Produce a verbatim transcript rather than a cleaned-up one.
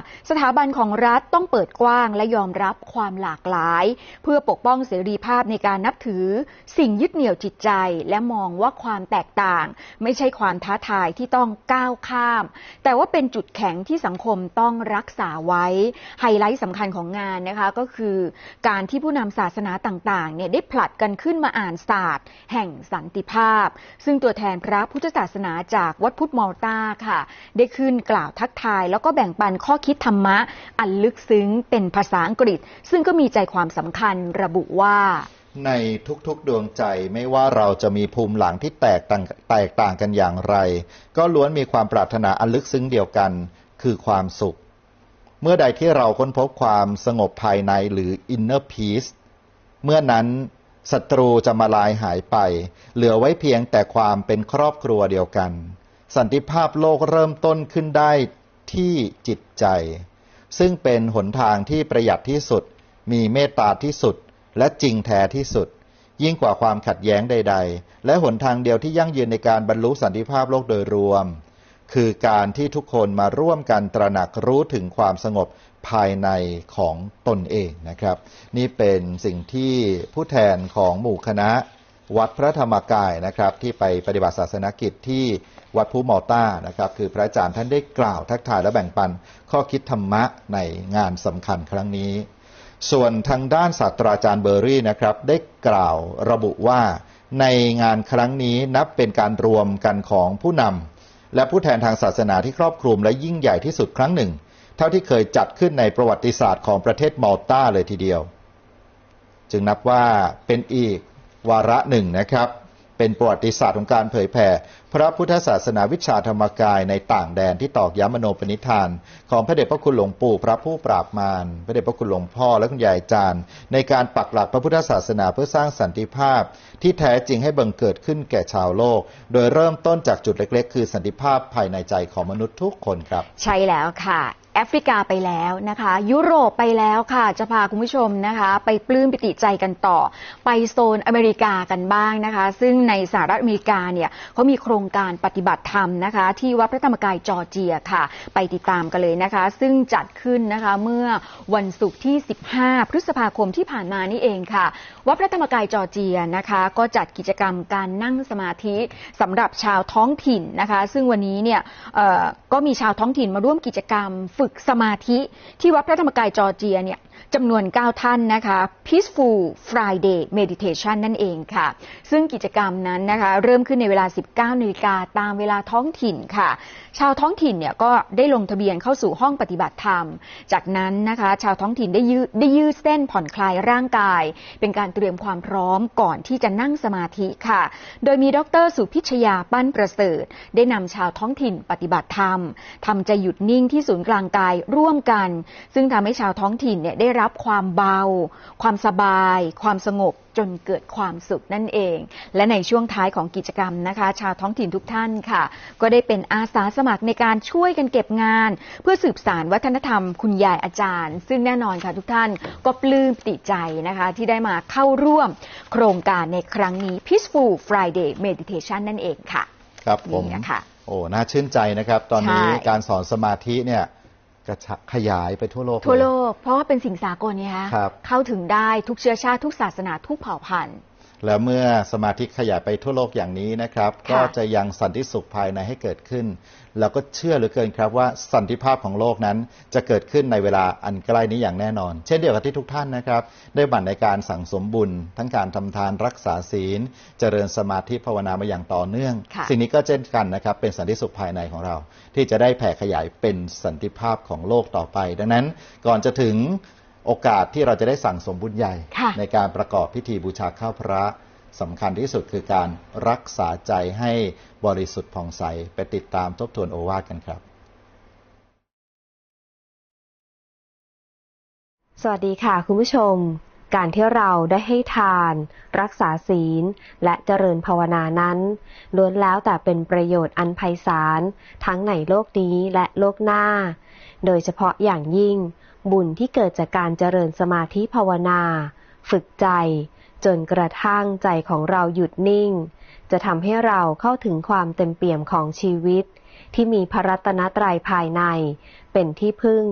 สถาบันของรัฐต้องเปิดกว้างและยอมรับความหลากหลายเพื่อปกป้องเสรีภาพในการนับถือสิ่งยึดเหนี่ยวจิตใจและมองว่าความแตกต่างไม่ใช่ความท้าทายที่ต้องก้าวข้ามแต่ว่าเป็นจุดแข็งที่สังคมต้องรักษาไว้ไฮไลท์สำคัญของงานนะคะก็คือการที่ผู้นำศาสนาต่างๆเนี่ยได้ผลัดกันขึ้นมาอ่านศาสตร์แห่งสันติภาพซึ่งตัวแทนพระพุทธศาสนาจากวัดพุทธมอลตาค่ะได้ขึ้นกล่าวทักทายแล้วก็แบ่งปันข้อคิดธรรมะอันลึกซึ้งเป็นภาษาอังกฤษซึ่งก็มีใจความสำคัญระบุว่าในทุกๆดวงใจไม่ว่าเราจะมีภูมิหลังที่แตกต่างแตกต่างกันอย่างไรก็ล้วนมีความปรารถนาอันลึกซึ้งเดียวกันคือความสุขเมื่อใดที่เราค้นพบความสงบภายในหรือ inner peace เมื่อนั้นศัตรูจะมาลายหายไปเหลือไว้เพียงแต่ความเป็นครอบครัวเดียวกันสันติภาพโลกเริ่มต้นขึ้นได้ที่จิตใจซึ่งเป็นหนทางที่ประหยัดที่สุดมีเมตตาที่สุดและจริงแท้ที่สุดยิ่งกว่าความขัดแย้งใดๆและหนทางเดียวที่ยั่งยืนในการบรรลุสันติภาพโลกโดยรวมคือการที่ทุกคนมาร่วมกันตระหนักรู้ถึงความสงบภายในของตนเองนะครับนี่เป็นสิ่งที่ผู้แทนของหมู่คณะวัดพระธรรมกายนะครับที่ไปปฏิบัติศาสนกิจที่วัดพุทธมอลตานะครับคือพระอาจารย์ท่านได้กล่าวทักทายและแบ่งปันข้อคิดธรรมะในงานสำคัญครั้งนี้ส่วนทางด้านศาสตราจารย์เบอร์รี่นะครับได้กล่าวระบุว่าในงานครั้งนี้นับเป็นการรวมกันของผู้นำและผู้แทนทางศาสนาที่ครอบคลุมและยิ่งใหญ่ที่สุดครั้งหนึ่งเท่าที่เคยจัดขึ้นในประวัติศาสตร์ของประเทศมอลตาเลยทีเดียวจึงนับว่าเป็นอีกวาระหนึ่งนะครับเป็นประวัติศาสตร์ของการเผยแผ่พระพุทธศาสนาวิชาธรรมกายในต่างแดนที่ตอกย้ำมโนปณิธานของพระเดชพระคุณหลวงปู่พระผู้ปราบมารพระเดชพระคุณหลวงพ่อและคุณยายอาจารย์ในการปักหลักพระพุทธศาสนาเพื่อสร้างสันติภาพที่แท้จริงให้บังเกิดขึ้นแก่ชาวโลกโดยเริ่มต้นจากจุดเล็กๆคือสันติภาพภายในใจของมนุษย์ทุกคนครับใช่แล้วค่ะแอฟริกาไปแล้วนะคะยุโรปไปแล้วค่ะจะพาคุณผู้ชมนะคะไปปลื้มปิติใจกันต่อไปโซนอเมริกากันบ้างนะคะซึ่งในสหรัฐอเมริกาเนี่ยเขามีโครงการปฏิบัติธรรมนะคะที่วัดพระธรรมกายจอร์เจียค่ะไปติดตามกันเลยนะคะซึ่งจัดขึ้นนะคะเมื่อวันศุกร์ที่สิบห้าพฤษภาคมที่ผ่านมานี่เองค่ะวัดพระธรรมกายจอร์เจียนะคะก็จัดกิจกรรมการนั่งสมาธิสำหรับชาวท้องถิ่นนะคะซึ่งวันนี้เนี่ยก็มีชาวท้องถิ่นมาร่วมกิจกรรมฝึกสมาธิที่วัดพระธรรมกายจอร์เจียเนี่ยจำนวนเก้าท่านนะคะ Peaceful Friday Meditation นั่นเองค่ะซึ่งกิจกรรมนั้นนะคะเริ่มขึ้นในเวลา สิบเก้านาฬิกา ตามเวลาท้องถิ่นค่ะชาวท้องถิ่นเนี่ยก็ได้ลงทะเบียนเข้าสู่ห้องปฏิบัติธรรมจากนั้นนะคะชาวท้องถิ่นได้ยืดได้ยืดเส้นผ่อนคลายร่างกายเป็นการเตรียมความพร้อมก่อนที่จะนั่งสมาธิค่ะโดยมีดร.สุพิชยาปั้นประเสริฐได้นำชาวท้องถิ่นปฏิบัติธรรมทำใจหยุดนิ่งที่ศูนย์กลางกายร่วมกันซึ่งทำให้ชาวท้องถิ่นเนี่ยได้รับความเบาความสบายความสงบจนเกิดความสุขนั่นเองและในช่วงท้ายของกิจกรรมนะคะชาวท้องถิ่นทุกท่านค่ะก็ได้เป็นอาสาสมัครในการช่วยกันเก็บงานเพื่อสืบสานวัฒนธรรมคุณยายอาจารย์ซึ่งแน่นอนค่ะทุกท่านก็ปลื้มปิติใจนะคะที่ได้มาเข้าร่วมโครงการในครั้งนี้ Peaceful Friday Meditation นั่นเองค่ะครับผมโอ้น่าชื่นใจนะครับตอนนี้การสอนสมาธิเนี่ยกระขยายไปทั่วโลกทั่วโลกเพราะว่าเป็นสิ่งสากลไงคะเข้าถึงได้ทุกเชื้อชาติทุกศาสนาทุกเผ่าพันธุ์แล้วเมื่อสมาธิขยายไปทั่วโลกอย่างนี้นะครับก็จะยังสันติสุขภายในให้เกิดขึ้นแล้วก็เชื่อเหลือเกินครับว่าสันติภาพของโลกนั้นจะเกิดขึ้นในเวลาอันใกล้นี้อย่างแน่นอนเช่นเดียวกับที่ทุกท่านนะครับได้บั่นในการสั่งสมบุญทั้งการทำทานรักษาศีลเจริญสมาธิภาวนามาอย่างต่อเนื่องสิ่งนี้ก็เช่นกันนะครับเป็นสันติสุขภายในของเราที่จะได้แผ่ขยายเป็นสันติภาพของโลกต่อไปดังนั้นก่อนจะถึงโอกาสที่เราจะได้สั่งสมบุญใหญ่ในการประกอบพิธีบูชาข้าวพระสำคัญที่สุดคือการรักษาใจให้บริสุทธิ์ผ่องใสไปติดตามทบทวนโอวาทกันครับสวัสดีค่ะคุณผู้ชมการที่เราได้ให้ทานรักษาศีลและเจริญภาวนานั้นล้วนแล้วแต่เป็นประโยชน์อันไพศาลทั้งในโลกนี้และโลกหน้าโดยเฉพาะอย่างยิ่งบุญที่เกิดจากการเจริญสมาธิภาวนาฝึกใจจนกระทั่งใจของเราหยุดนิ่งจะทำให้เราเข้าถึงความเต็มเปี่ยมของชีวิตที่มีพระรัตนตรัยภายในเป็นที่พึ่ง